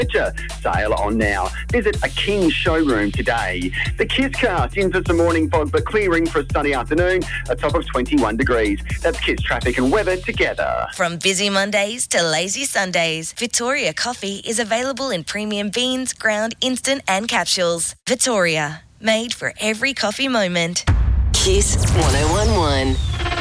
Sale on now. Visit a King showroom today. The Kiss Cast in for some morning fog but clearing for a sunny afternoon, a top of 21 degrees. That's Kiss traffic and weather together. From busy Mondays to lazy Sundays, Victoria Coffee is available in premium beans, ground, instant and capsules. Victoria, made for every coffee moment. Kiss 1011.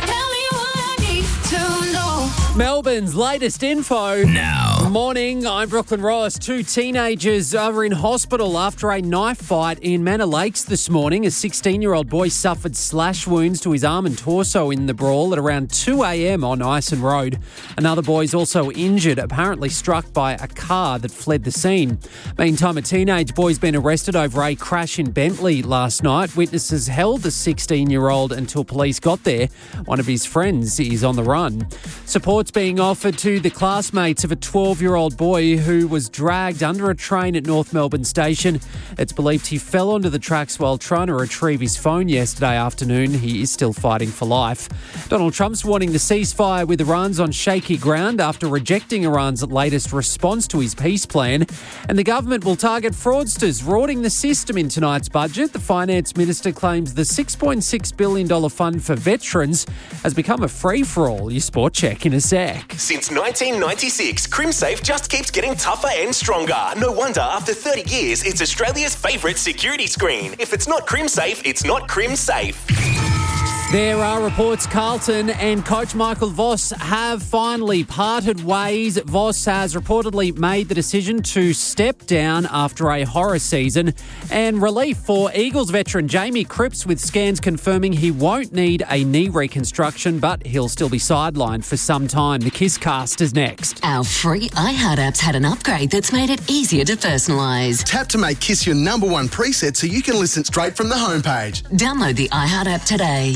Melbourne's latest info. Now. Morning, I'm Brooklyn Ross. Two teenagers are in hospital after a knife fight in Manor Lakes this morning. A 16-year-old boy suffered slash wounds to his arm and torso in the brawl at around 2 a.m. on Ison Road. Another boy is also injured, apparently struck by a car that fled the scene. Meantime, a teenage boy's been arrested over a crash in Bentley last night. Witnesses held the 16-year-old until police got there. One of his friends is on the run. Support's being offered to the classmates of a 12-year-old boy who was dragged under a train at North Melbourne Station. It's believed he fell onto the tracks while trying to retrieve his phone yesterday afternoon. He is still fighting for life. Donald Trump's wanting the ceasefire with Iran's on shaky ground after rejecting Iran's latest response to his peace plan. And the government will target fraudsters rorting the system in tonight's budget. The finance minister claims the $6.6 billion fund for veterans has become a free-for-all. Your sport check in a sec. Since 1996, CrimSafe just keeps getting tougher and stronger. No wonder after 30 years, it's Australia's favourite security screen. If it's not CrimSafe, it's not CrimSafe. There are reports Carlton and coach Michael Voss have finally parted ways. Voss has reportedly made the decision to step down after a horror season. And relief for Eagles veteran Jamie Cripps, with scans confirming he won't need a knee reconstruction, but he'll still be sidelined for some time. The Kiss Cast is next. Our free iHeart app's had an upgrade that's made it easier to personalise. Tap to make Kiss your number one preset so you can listen straight from the homepage. Download the iHeart app today.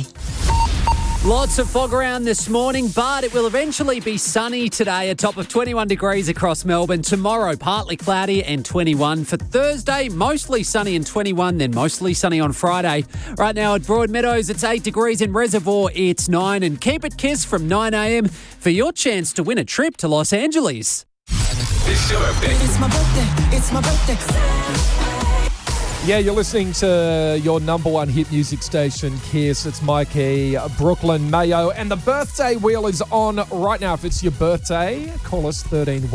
Lots of fog around this morning, but it will eventually be sunny today, a top of 21 degrees across Melbourne. Tomorrow, partly cloudy and 21. For Thursday, mostly sunny and 21, then mostly sunny on Friday. Right now at Broadmeadows, it's 8 degrees. In Reservoir, it's 9. And keep it Kiss from 9 a.m. for your chance to win a trip to Los Angeles. It's your birthday. It's my birthday. It's my birthday. Yeah, you're listening to your number one hit music station, Kiss. It's Mikey, Brooklyn, Mayo, and the birthday wheel is on right now. If it's your birthday, call us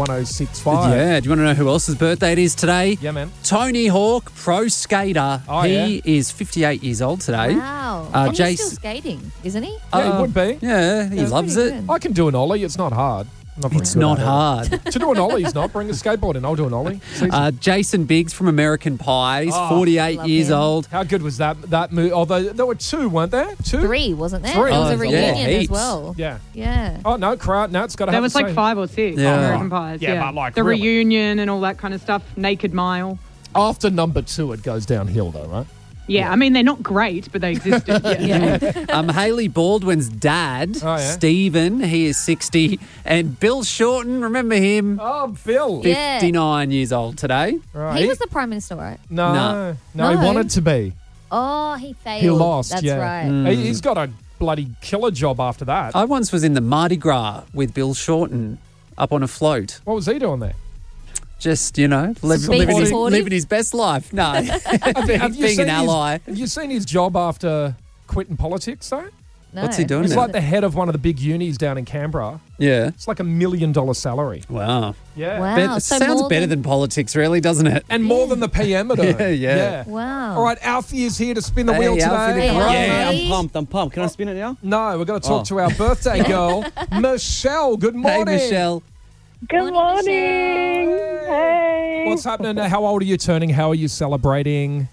131065. Yeah, do you want to know who else's birthday it is today? Yeah, man. Tony Hawk, pro skater. Oh, he is 58 years old today. Wow. And he's Jace- still skating, isn't he? Yeah, he would be. Yeah, he loves it. good. I can do an ollie. It's not hard. It's not hard. To do an ollie is not. Bring a skateboard in. I'll do an ollie. Jason Biggs from American Pie. He's 48 love years him. old. How good was that movie? Although there were two, weren't there? Two? 3, wasn't there? Three. There was Oh, a reunion yeah, as heaps. well. Yeah. Yeah. Oh, no, no, it's got to There have was the like same. 5 or 6 Yeah. American Pies. Yeah, Yeah, but like the really- reunion and all that kind of stuff. Naked Mile. After number 2, it goes downhill, though, right? Yeah, I mean, they're not great, but they existed. Yeah. Hayley Baldwin's dad, Oh, yeah. Stephen, he is 60. And Bill Shorten, remember him? Oh, Bill. Yeah. 59 years old today. Right. He was the Prime Minister, right? No, No. he No. wanted to be. Oh, he failed. He lost, That's yeah. right. He's got a bloody killer job after that. I once was in the Mardi Gras with Bill Shorten up on a float. What was he doing there? Just, Supportive? living his best life. No, being an ally. Have you seen his job after quitting politics, though? No. What's he doing He's now? like the head of one of the big unis down in Canberra. Yeah. It's like $1 million salary. Wow. Yeah. Wow. It so sounds more better than politics, really, doesn't it? And more than the PM would earn. Yeah. Wow. All right, Alfie is here to spin the Hey, wheel Alfie, today. Hey, Yeah, Alfie. I'm pumped. Can I spin it now? No, we're going to talk to our birthday girl, Michelle. Good Hey, morning. Michelle. Good morning. Hey. What's happening? How old are you turning? How are you celebrating?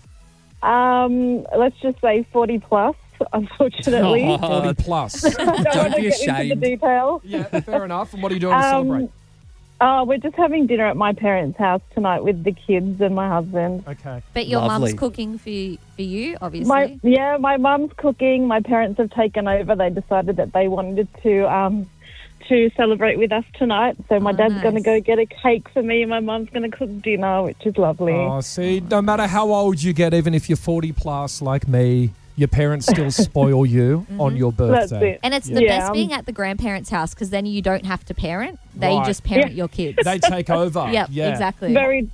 Let's just say 40 plus, unfortunately. Oh, 40 plus. I don't want be to get into ashamed. the detail. Yeah, fair enough. And what are you doing to celebrate? We're just having dinner at my parents' house tonight with the kids and my husband. Okay. But your Lovely. mum's cooking for you, obviously. My mum's cooking. My parents have taken over. They decided that they wanted to celebrate with us tonight. So my dad's nice. going to go get a cake for me. My mum's going to cook dinner, which is lovely. Oh, see, no matter how old you get, even if you're 40 plus like me, Your parents still spoil you on your birthday. That's it. And it's the best being at the grandparents' house because then you don't have to parent. They Right. just parent your kids. They take over. Yep, Yeah. exactly. Very